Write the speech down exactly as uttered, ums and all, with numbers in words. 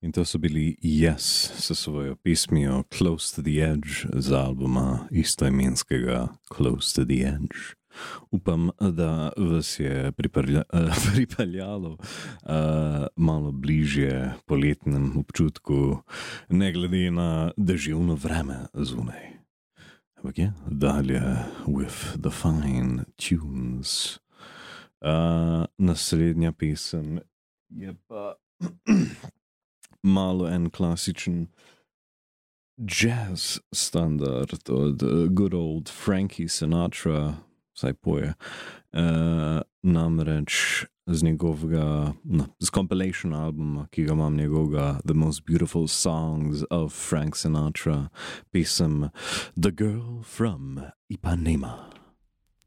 In to so bili Yes s svojo pismijo Close to the Edge z albuma istoimenskega Close to the Edge. Upam, da vas je pripeljalo, pripeljalo uh, malo bližje poletnem občutku, ne glede na deževno vreme zunaj. Ampak je, dalje with the fine tunes. Uh, naslednja pesem je pa malo en klasičen jazz standard od good old Frankie Sinatra, saj poje, uh, namreč z njegovega, no, z compilation albuma, ki ga imam njegovega The Most Beautiful Songs of Frank Sinatra, pesem The Girl from Ipanema.